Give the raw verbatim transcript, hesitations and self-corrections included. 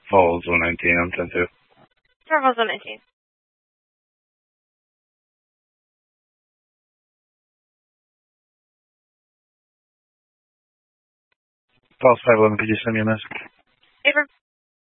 Falls one nineteen, I'm ten two. Falls one nineteen. Falls five eleven, could you send me a message? Paper.